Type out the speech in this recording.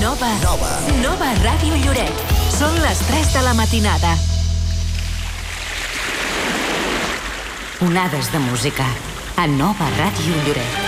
Nova Ràdio Lloret. Són les 3 de la matinada. Onades de música a Nova Ràdio Lloret.